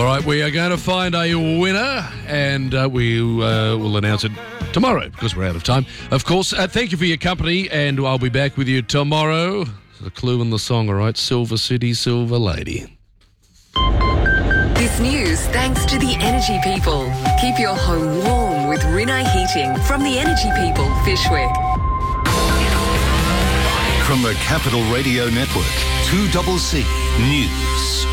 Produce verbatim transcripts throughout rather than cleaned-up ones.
All right, we are going to find a winner, and uh, we uh, will announce it tomorrow because we're out of time. Of course, uh, thank you for your company, and I'll be back with you tomorrow. The clue in the song, all right? Silver City, Silver Lady. This news thanks to the Energy People. Keep your home warm with Rinnai Heating from the Energy People, Fishwick. From the Capital Radio Network, two C C News.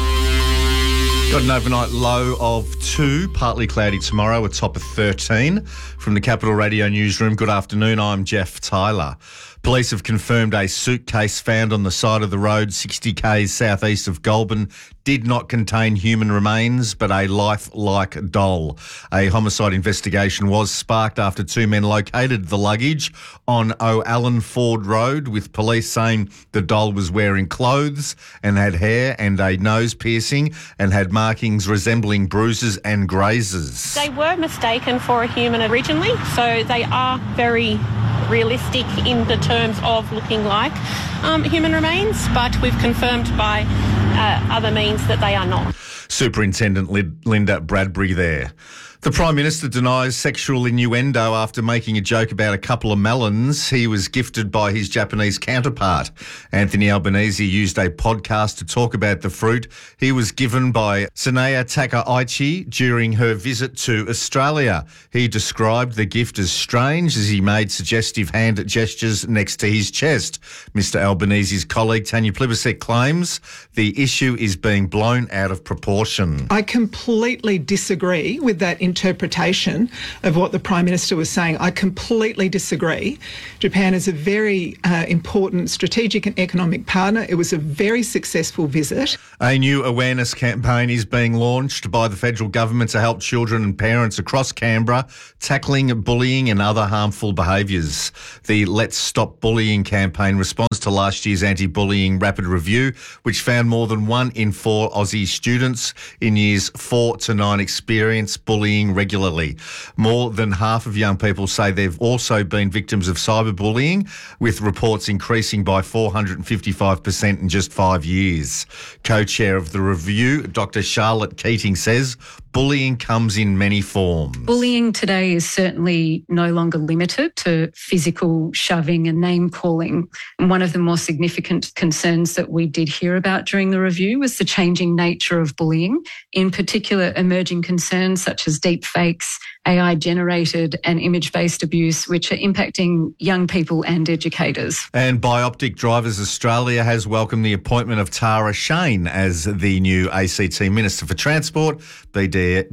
Got an overnight low of two, partly cloudy tomorrow, a top of thirteen. From the Capital Radio Newsroom, good afternoon, I'm Jeff Tyler. Police have confirmed a suitcase found on the side of the road sixty k's southeast of Goulburn did not contain human remains, but a lifelike doll. A homicide investigation was sparked after two men located the luggage on O'Allen Ford Road, with police saying the doll was wearing clothes and had hair and a nose piercing and had markings resembling bruises and grazes. They were mistaken for a human originally, so they are very realistic in the terms of looking like um, human remains, but we've confirmed by uh, other means that they are not. Superintendent Linda Bradbury there. The Prime Minister denies sexual innuendo after making a joke about a couple of melons he was gifted by his Japanese counterpart. Anthony Albanese used a podcast to talk about the fruit he was given by Sanaya Takaichi during her visit to Australia. He described the gift as strange as he made suggestive hand gestures next to his chest. Mister Albanese's colleague Tanya Plibersek claims the issue is being blown out of proportion. I completely disagree with that interpretation of what the Prime Minister was saying. I completely disagree. Japan is a very uh, important strategic and economic partner. It was a very successful visit. A new awareness campaign is being launched by the federal government to help children and parents across Canberra tackling bullying and other harmful behaviours. The Let's Stop Bullying campaign responds to last year's anti-bullying rapid review, which found more than one in four Aussie students in years four to nine experience bullying regularly. More than half of young people say they've also been victims of cyberbullying, with reports increasing by four hundred fifty-five percent in just five years. Co-chair of the review, Doctor Charlotte Keating, says bullying comes in many forms. Bullying today is certainly no longer limited to physical shoving and name-calling. And one of the more significant concerns that we did hear about during the review was the changing nature of bullying, in particular emerging concerns such as deep fakes, A I-generated and image-based abuse, which are impacting young people and educators. And Bioptic Drivers Australia has welcomed the appointment of Tara Shane as the new A C T Minister for Transport. B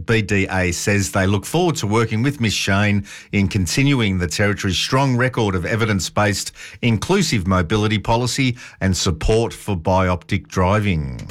D A says they look forward to working with Miss Shane in continuing the Territory's strong record of evidence-based inclusive mobility policy and support for bioptic driving.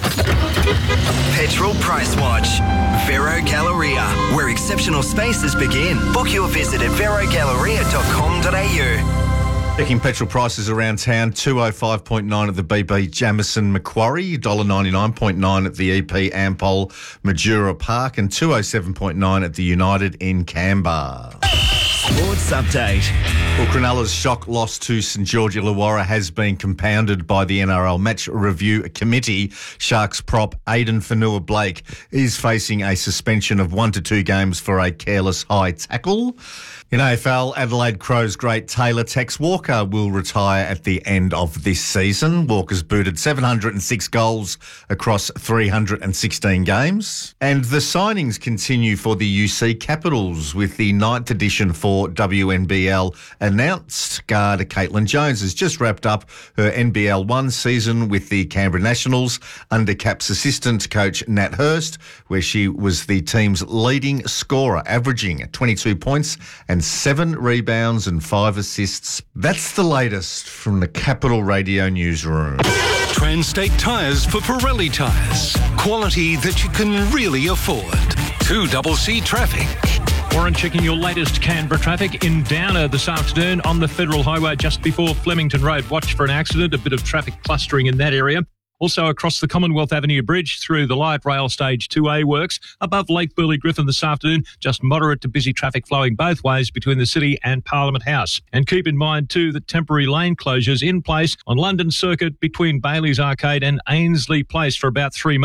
Petrol Price Watch. Vero Galleria, where exceptional spaces begin. Book your visit at vero galleria dot com dot a u. Checking petrol prices around town, two oh five point nine at the B B Jamison Macquarie, one dollar ninety-nine point nine at the E P Ampol Majura Park, and two oh seven point nine at the United in Canberra. Sports Update. Well, Cronulla's shock loss to St George Illawarra has been compounded by the N R L Match Review Committee. Sharks prop Aidan Fanua-Blake is facing a suspension of one to two games for a careless high tackle. In A F L, Adelaide Crows great Taylor Tex Walker will retire at the end of this season. Walker's booted seven hundred six goals across three hundred sixteen games. And the signings continue for the U C Capitals, with the ninth edition for W N B L announced. Guard Caitlin Jones has just wrapped up her N B L one season with the Canberra Nationals under Caps assistant coach Nat Hurst, where she was the team's leading scorer, averaging twenty-two points and seven rebounds and five assists. That's the latest from the Capital Radio Newsroom. Transtate Tyres for Pirelli Tyres. Quality that you can really afford. two C C traffic. Warren checking your latest Canberra traffic in Downer this afternoon on the Federal Highway just before Flemington Road. Watch for an accident, a bit of traffic clustering in that area. Also across the Commonwealth Avenue Bridge through the light rail stage two A works above Lake Burley Griffin this afternoon. Just moderate to busy traffic flowing both ways between the city and Parliament House. And keep in mind too that temporary lane closures in place on London Circuit between Bailey's Arcade and Ainslie Place for about three months.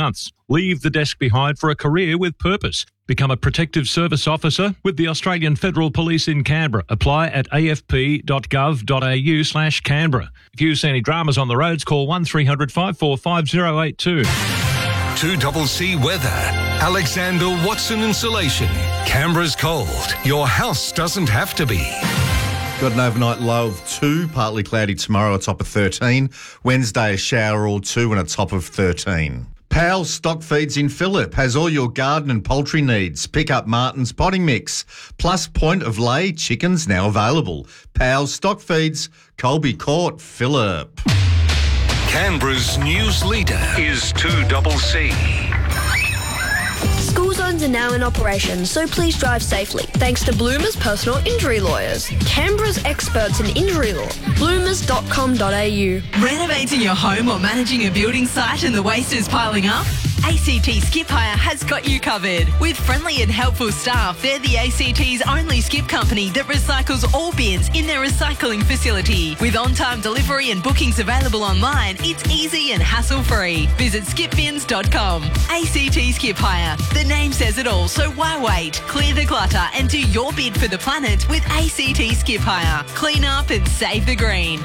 Leave the desk behind for a career with purpose. Become a protective service officer with the Australian Federal Police in Canberra. Apply at a f p dot gov dot a u slash Canberra. If you see any dramas on the roads, call one three hundred five four five zero eight two. two C C weather. Alexander Watson Insulation. Canberra's cold. Your house doesn't have to be. Got an overnight low of two, partly cloudy tomorrow, a top of thirteen. Wednesday, a shower or two and a top of thirteen. Powell's Stock Feeds in Phillip has all your garden and poultry needs. Pick up Martin's potting mix. Plus point of lay chickens now available. Powell's Stock Feeds, Colby Court, Phillip. Canberra's news leader is two C C. School zones are now in operation, so please drive safely. Thanks to Bloomer's personal injury lawyers, Canberra's experts in injury law. bloomers dot com dot a u. Renovating your home or managing a building site and the waste is piling up? A C T Skip Hire has got you covered. With friendly and helpful staff, they're the A C T's only skip company that recycles all bins in their recycling facility. With on-time delivery and bookings available online, it's easy and hassle-free. Visit skip bins dot com. A C T Skip Hire. The name says it all, so why wait? Clear the clutter and do your bid for the planet with A C T Skip Hire. Clean up and save the green.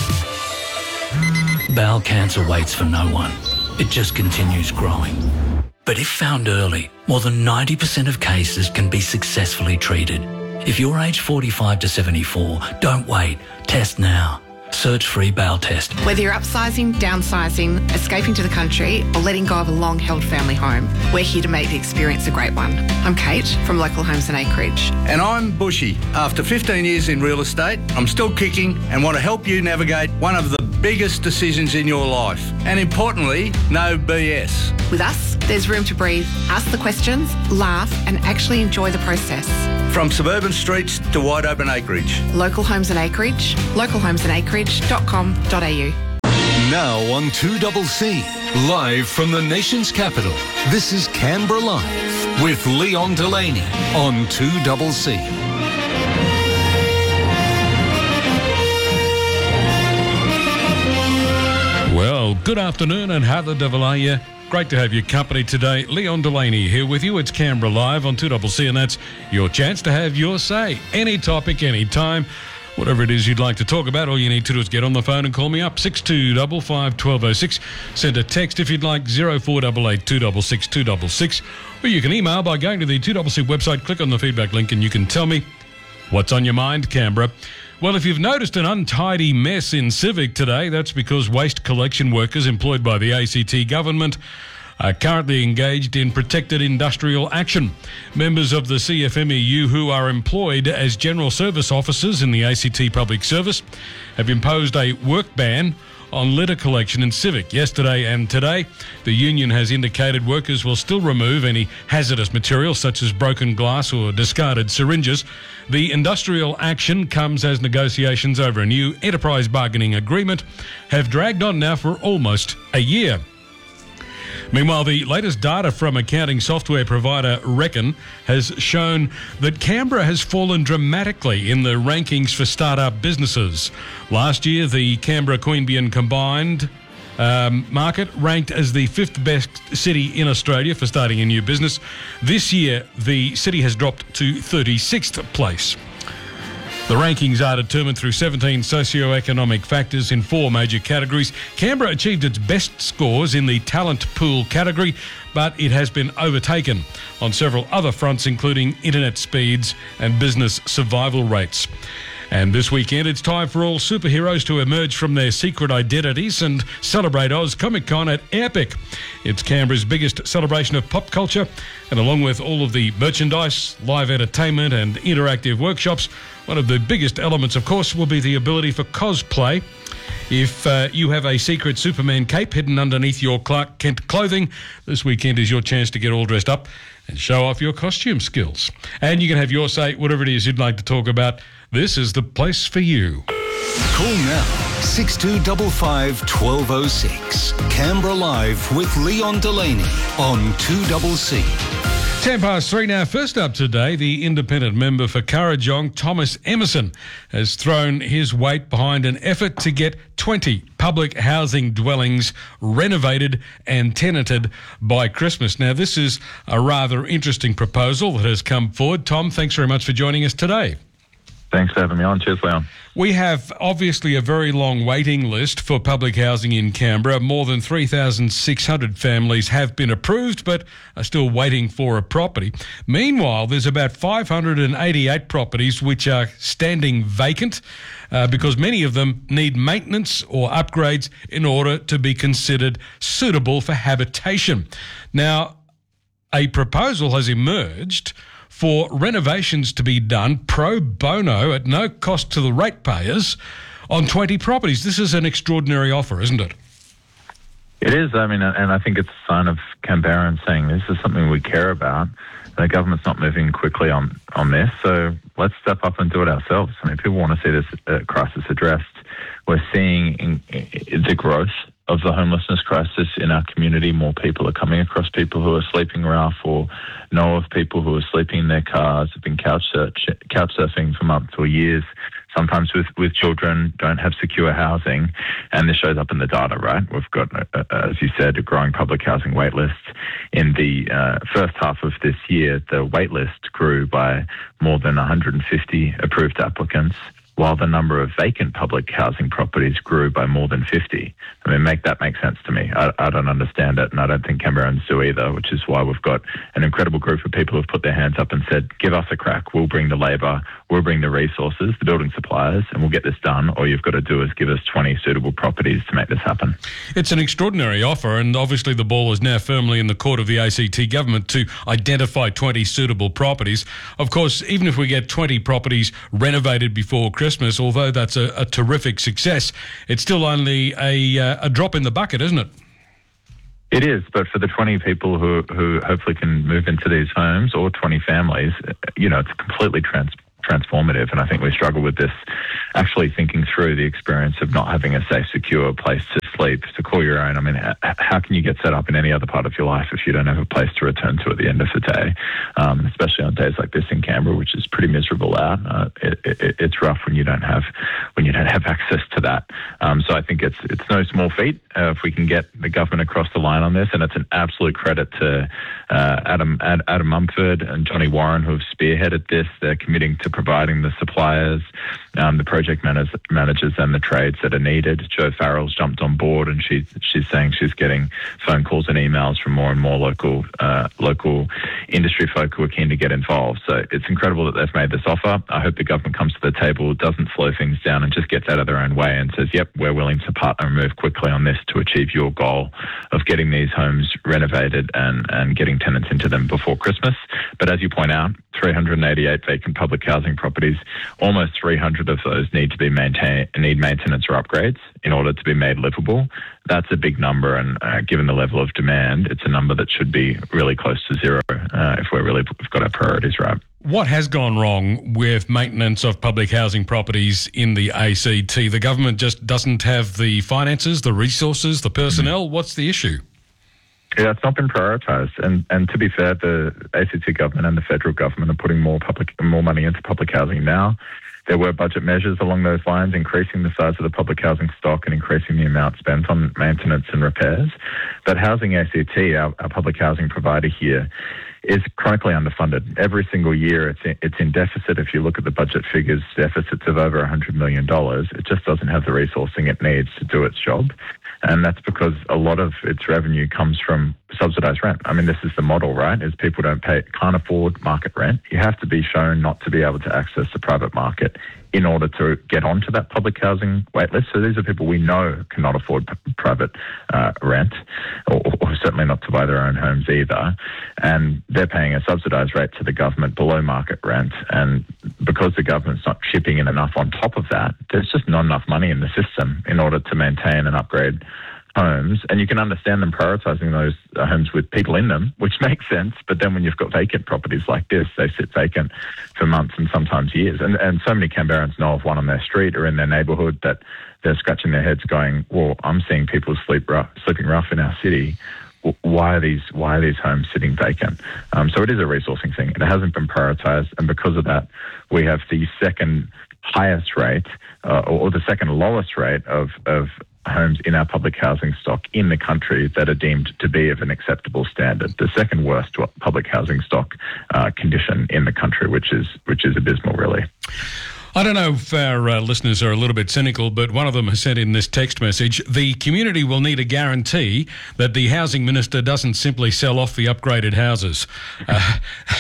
Bowel cancer waits for no one. It just continues growing. But if found early, more than ninety percent of cases can be successfully treated. If you're aged forty-five to seventy-four, don't wait. Test now. Search free bowel test. Whether you're upsizing, downsizing, escaping to the country, or letting go of a long-held family home, we're here to make the experience a great one. I'm Kate from Local Homes and Acreage. And I'm Bushy. After fifteen years in real estate, I'm still kicking and want to help you navigate one of the biggest decisions in your life. And importantly, no B S. With us, there's room to breathe, ask the questions, laugh, and actually enjoy the process. From suburban streets to wide open acreage. Local Homes and Acreage, local homes and acreage dot com dot a u. Now on two C C, live from the nation's capital, this is Canberra Live with Leon Delaney on two C C. Well, good afternoon and how the devil are you? Great to have your company today. Leon Delaney here with you. It's Canberra Live on two C C, and that's your chance to have your say. Any topic, any time, whatever it is you'd like to talk about, all you need to do is get on the phone and call me up, six two five five, one two oh six. Send a text if you'd like, zero four eight eight, two six six, two six six. Or you can email by going to the two C C website, click on the feedback link, and you can tell me what's on your mind, Canberra. Well, if you've noticed an untidy mess in Civic today, that's because waste collection workers employed by the A C T government are currently engaged in protected industrial action. Members of the C F M E U who are employed as general service officers in the A C T Public Service have imposed a work ban on litter collection in Civic. Yesterday and today, the union has indicated workers will still remove any hazardous material such as broken glass or discarded syringes. The industrial action comes as negotiations over a new enterprise bargaining agreement have dragged on now for almost a year. Meanwhile, the latest data from accounting software provider Reckon has shown that Canberra has fallen dramatically in the rankings for startup businesses. Last year, the Canberra-Queanbeyan combined um, market ranked as the fifth best city in Australia for starting a new business. This year, the city has dropped to thirty-sixth place. The rankings are determined through seventeen socio-economic factors in four major categories. Canberra achieved its best scores in the talent pool category, but it has been overtaken on several other fronts, including internet speeds and business survival rates. And this weekend, it's time for all superheroes to emerge from their secret identities and celebrate Oz Comic Con at Airpic. It's Canberra's biggest celebration of pop culture, and along with all of the merchandise, live entertainment and interactive workshops, one of the biggest elements, of course, will be the ability for cosplay. If uh, you have a secret Superman cape hidden underneath your Clark Kent clothing, this weekend is your chance to get all dressed up and show off your costume skills. And you can have your say, whatever it is you'd like to talk about. This is the place for you. Call now, six two five five, one two oh six. Canberra Live with Leon Delaney on two C C. Ten past three now. First up today, the independent member for Kurrajong, Thomas Emerson, has thrown his weight behind an effort to get twenty public housing dwellings renovated and tenanted by Christmas. Now, this is a rather interesting proposal that has come forward. Tom, thanks very much for joining us today. Thanks for having me on. Cheers, Leon. We have obviously a very long waiting list for public housing in Canberra. More than three thousand six hundred families have been approved but are still waiting for a property. Meanwhile, there's about five hundred eighty-eight properties which are standing vacant uh, because many of them need maintenance or upgrades in order to be considered suitable for habitation. Now, a proposal has emerged for renovations to be done pro bono at no cost to the ratepayers on twenty properties. This is an extraordinary offer, isn't it? It is. I mean, and I think it's a sign of Canberrans saying this is something we care about. The government's not moving quickly on, on this, so let's step up and do it ourselves. I mean, people want to see this uh, crisis addressed. We're seeing in, in the growth of the homelessness crisis in our community. More people are coming across people who are sleeping rough or know of people who are sleeping in their cars, have been couch, search, couch surfing for months or years, sometimes with, with children, don't have secure housing, and this shows up in the data, right? We've got, uh, as you said, a growing public housing wait list. In the uh, first half of this year, the wait list grew by more than one hundred fifty approved applicants, while the number of vacant public housing properties grew by more than fifty. I mean, make that make sense to me. I, I don't understand it, and I don't think Canberrans do either, which is why we've got an incredible group of people who've put their hands up and said, give us a crack. We'll bring the labour, we'll bring the resources, the building suppliers, and we'll get this done. All you've got to do is give us twenty suitable properties to make this happen. It's an extraordinary offer, and obviously the ball is now firmly in the court of the A C T government to identify twenty suitable properties. Of course, even if we get twenty properties renovated before Christmas, although that's a, a terrific success, it's still only a, uh, a drop in the bucket, isn't it? It is, but for the twenty people who who hopefully can move into these homes, or twenty families, you know, it's completely trans- transformative. And I think we struggle with this, actually thinking through the experience of not having a safe, secure place to sleep, to call your own. I mean, how can you get set up in any other part of your life if you don't have a place to return to at the end of the day? Um, especially on days like this in Canberra, which is pretty miserable out. Uh, it, it, it's rough when you don't have when you don't have access to that. Um, so I think it's it's no small feat uh, if we can get the government across the line on this, and it's an absolute credit to uh, Adam Ad, Adam Mumford and Johnny Warren, who have spearheaded this. They're committing to providing the suppliers, um, the project managers, managers and the trades that are needed. Jo Farrell's jumped on board, and she's she's saying she's getting phone calls and emails from more and more local uh, local industry folk who are keen to get involved. So it's incredible that they've made this offer. I hope the government comes to the table, doesn't slow things down, and just gets out of their own way and says, yep, we're willing to partner and move quickly on this to achieve your goal of getting these homes renovated and, and getting tenants into them before Christmas. But as you point out, three hundred eighty-eight vacant public housing properties, almost three hundred of those need to be maintain, need maintenance or upgrades in order to be made livable. That's a big number, and uh, given the level of demand, it's a number that should be really close to zero uh, if we're really we've got our priorities right. What has gone wrong with maintenance of public housing properties in the A C T? The government just doesn't have the finances, the resources, the personnel. Mm-hmm. What's the issue? Yeah, it's not been prioritised, and and to be fair, the A C T government and the federal government are putting more public more money into public housing now. There were budget measures along those lines, increasing the size of the public housing stock and increasing the amount spent on maintenance and repairs. But Housing A C T, our, our public housing provider here, is chronically underfunded. Every single year it's in, it's in deficit. If you look at the budget figures, deficits of over one hundred million dollars. It just doesn't have the resourcing it needs to do its job. And that's because a lot of its revenue comes from subsidised rent. I mean, this is the model, right? Is people don't pay, can't afford market rent. You have to be shown not to be able to access the private market in order to get onto that public housing waitlist. So these are people we know cannot afford p- private uh, rent, or, or certainly not to buy their own homes either. And they're paying a subsidised rate to the government below market rent. And because the government's not chipping in enough on top of that, there's just not enough money in the system in order to maintain and upgrade homes. And you can understand them prioritising those uh, homes with people in them, which makes sense. But then when you've got vacant properties like this, they sit vacant for months and sometimes years. And, and so many Canberrans know of one on their street or in their neighbourhood that they're scratching their heads going, well, I'm seeing people sleep rough, sleeping rough in our city. why are these why are these homes sitting vacant? Um, so it is a resourcing thing. It hasn't been prioritised, and because of that, we have the second highest rate uh, or the second lowest rate of of homes in our public housing stock in the country that are deemed to be of an acceptable standard. The second worst public housing stock uh, condition in the country, which is which is abysmal, really. I don't know if our uh, listeners are a little bit cynical, but one of them has sent in this text message. The community will need a guarantee that the housing minister doesn't simply sell off the upgraded houses. Uh,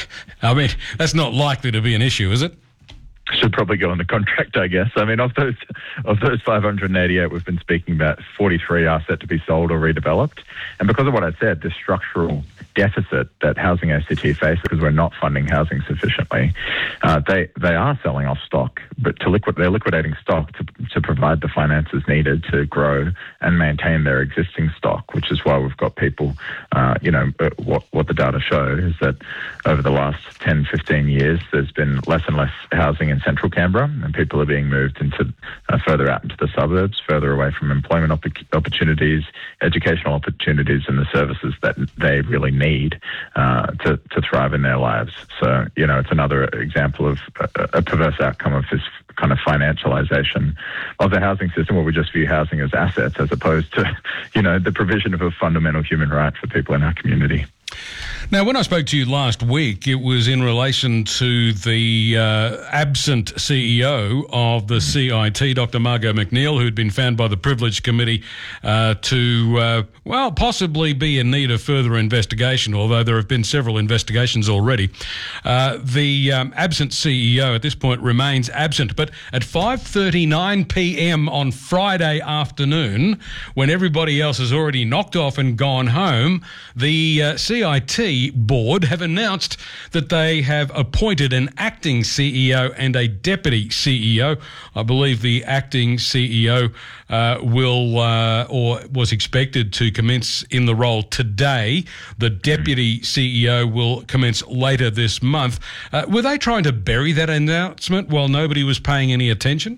I mean, that's not likely to be an issue, is it? Should probably go on the contract, I guess. I mean, of those of those five hundred eighty-eight we've been speaking about, forty-three are set to be sold or redeveloped. And because of what I said, the structural deficit that Housing A C T faces because we're not funding housing sufficiently, uh, they they are selling off stock, but to liquid they're liquidating stock to to provide the finances needed to grow and maintain their existing stock, which is why we've got people, uh, you know, what what the data show is that over the last ten, fifteen years, there's been less and less housing in central Canberra, and people are being moved into uh, further out into the suburbs, further away from employment op- opportunities, educational opportunities, and the services that they really need uh, to, to thrive in their lives. So, you know, it's another example of a, a perverse outcome of this kind of financialization of the housing system, where we just view housing as assets as opposed to, you know, the provision of a fundamental human right for people in our community. Now, when I spoke to you last week, it was in relation to the uh, absent C E O of the C I T, Doctor Margot McNeil, who'd been found by the Privilege Committee uh, to, uh, well, possibly be in need of further investigation, although there have been several investigations already. Uh, the um, absent C E O at this point remains absent, but at five thirty-nine p.m. on Friday afternoon, when everybody else has already knocked off and gone home, the uh, C I T board have announced that they have appointed an acting C E O and a deputy C E O. I believe the acting C E O uh, will uh, or was expected to commence in the role today. The deputy C E O will commence later this month. Uh, were they trying to bury that announcement while nobody was paying any attention?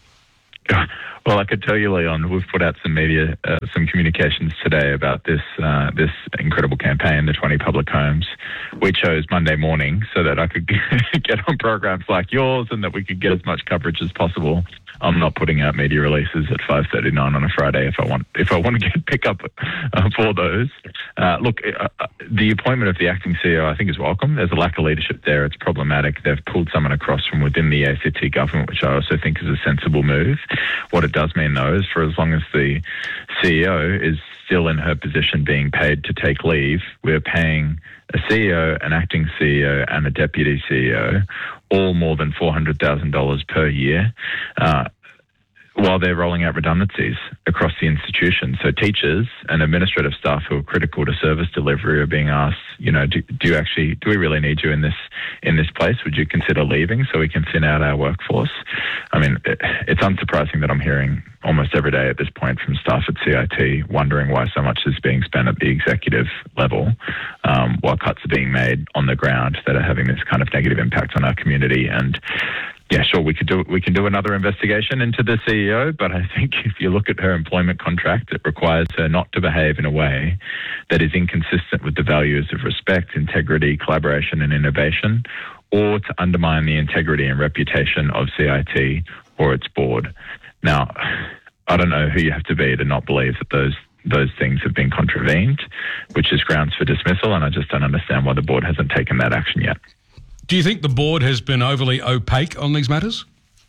Well, I could tell you, Leon, we've put out some media, uh, some communications today about this uh, this incredible campaign, the twenty Public Homes. We chose Monday morning so that I could get on programs like yours and that we could get as much coverage as possible. I'm not putting out media releases at five thirty-nine on a Friday if I want if I want to get pick up uh, for those. Uh, look, uh, the appointment of the acting C E O I think is welcome. There's a lack of leadership there. It's problematic. They've pulled someone across from within the A C T government, which I also think is a sensible move. What it does mean, though, is for as long as the C E O is still in her position being paid to take leave, we're paying a C E O, an acting C E O, and a deputy C E O all more than four hundred thousand dollars per year, uh, while they're rolling out redundancies across the institution. So teachers and administrative staff who are critical to service delivery are being asked, you know, do, do you actually, do we really need you in this in this place? Would you consider leaving so we can thin out our workforce? I mean, it, it's unsurprising that I'm hearing almost every day at this point from staff at C I T wondering why so much is being spent at the executive level, um, while cuts are being made on the ground that are having this kind of negative impact on our community. And yeah, sure, we could do we can do another investigation into the C E O, but I think if you look at her employment contract, it requires her not to behave in a way that is inconsistent with the values of respect, integrity, collaboration, and innovation, or to undermine the integrity and reputation of C I T or its board. Now, I don't know who you have to be to not believe that those those things have been contravened, which is grounds for dismissal, and I just don't understand why the board hasn't taken that action yet. Do you think the board has been overly opaque on these matters?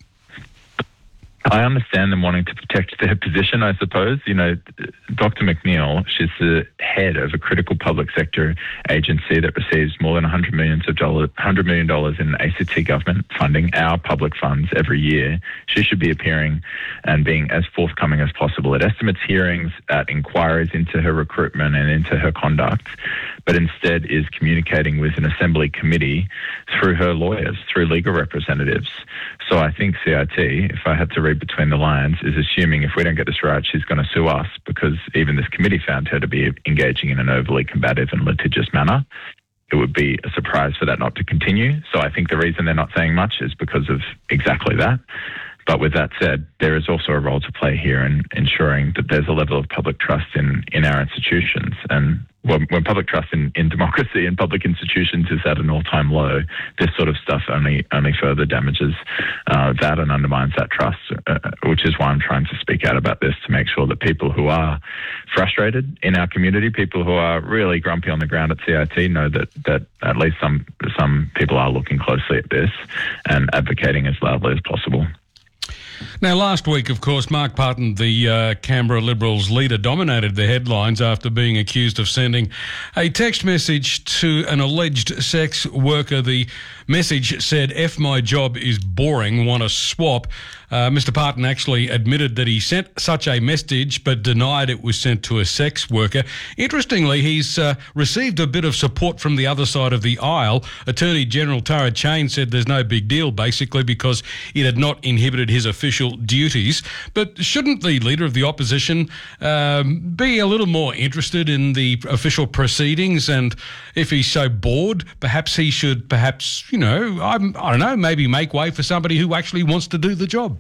I understand them wanting to protect their position, I suppose. You know, Doctor McNeil, she's the head of a critical public sector agency that receives more than one hundred million dollars, one hundred million dollars in A C T government funding, our public funds, every year. She should be appearing and being as forthcoming as possible at estimates hearings, at inquiries into her recruitment and into her conduct, but instead is communicating with an assembly committee through her lawyers, through legal representatives. So I think C I T, if I had to read between the lines, is assuming if we don't get this right, she's going to sue us, because even this committee found her to be engaging in an overly combative and litigious manner. It would be a surprise for that not to continue. So I think the reason they're not saying much is because of exactly that. But with that said, there is also a role to play here in ensuring that there's a level of public trust in, in our institutions. And when, when public trust in, in democracy and public institutions is at an all-time low, this sort of stuff only only further damages uh, that and undermines that trust, uh, which is why I'm trying to speak out about this, to make sure that people who are frustrated in our community, people who are really grumpy on the ground at C I T, know that, that at least some some people are looking closely at this and advocating as loudly as possible. Now, last week, of course, Mark Parton, the uh, Canberra Liberals leader, dominated the headlines after being accused of sending a text message to an alleged sex worker. The message said, "F my job is boring, want to swap." Uh, Mister Parton actually admitted that he sent such a message but denied it was sent to a sex worker. Interestingly, he's uh, received a bit of support from the other side of the aisle. Attorney General Tara Cheyne said there's no big deal, basically, because it had not inhibited his official duties. But shouldn't the Leader of the Opposition um, be a little more interested in the official proceedings? And if he's so bored, perhaps he should perhaps, you know, I'm, I don't know, maybe make way for somebody who actually wants to do the job.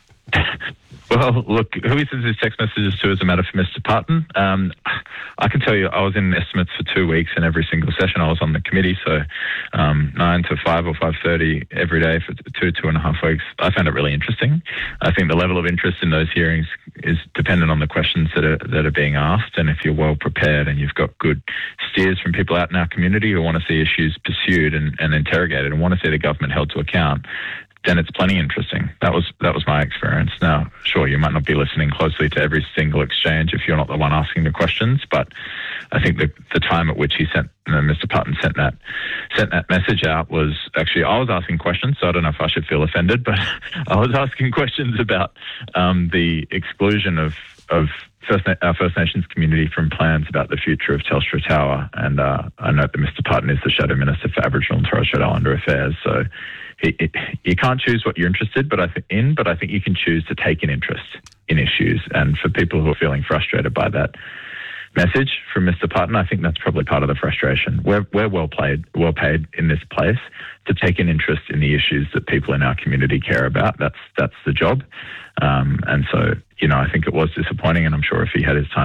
Well, look, who he sends his text messages to is a matter for Mister Parton. Um, I can tell you I was in estimates for two weeks in every single session. I was on the committee, so um, nine to five or five thirty every day for two, two and a half weeks. I found it really interesting. I think the level of interest in those hearings is dependent on the questions that are that are being asked, and if you're well prepared and you've got good steers from people out in our community who want to see issues pursued and, and interrogated and want to see the government held to account, then it's plenty interesting. That was that was my experience. Now, sure, you might not be listening closely to every single exchange if you're not the one asking the questions, but I think the the time at which he sent, uh, Mister Parton sent that sent that message out was actually, I was asking questions, so I don't know if I should feel offended, but I was asking questions about um, the exclusion of of First, our First Nations community from plans about the future of Telstra Tower, and uh, I note that Mister Parton is the Shadow Minister for Aboriginal and Torres Strait Islander Affairs, so he, he, you can't choose what you're interested but I th- in, but I think you can choose to take an interest in issues, and for people who are feeling frustrated by that message from Mister Parton, I think that's probably part of the frustration. We're, we're well paid, well paid in this place to take an interest in the issues that people in our community care about. That's that's the job. Um, and so, you know, I think it was disappointing, and I'm sure if he had his time